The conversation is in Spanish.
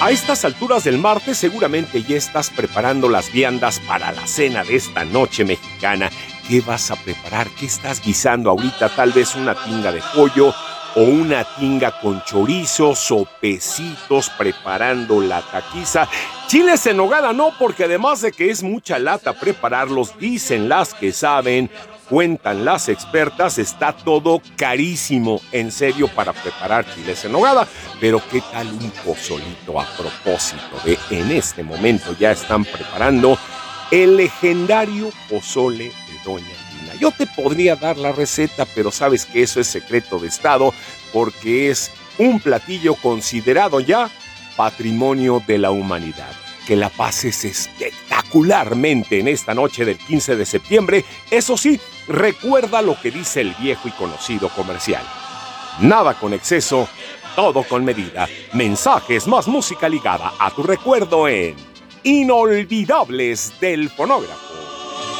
A estas alturas del martes seguramente ya estás preparando las viandas para la cena de esta noche mexicana. ¿Qué vas a preparar? ¿Qué estás guisando ahorita? Tal vez una tinga de pollo o una tinga con chorizo, sopecitos, preparando la taquiza. Chiles en nogada no, porque además de que es mucha lata prepararlos, dicen las que saben, cuentan las expertas, está todo carísimo, en serio, para preparar chiles en nogada. Pero ¿qué tal un pozolito a propósito de en este momento ya están preparando el legendario pozole de Doña Lina? Yo te podría dar la receta, pero sabes que eso es secreto de estado porque es un platillo considerado ya patrimonio de la humanidad. Que la pases espectacularmente en esta noche del 15 de septiembre. Eso sí, recuerda lo que dice el viejo y conocido comercial. Nada con exceso, todo con medida. Mensajes más música ligada a tu recuerdo en Inolvidables del Fonógrafo.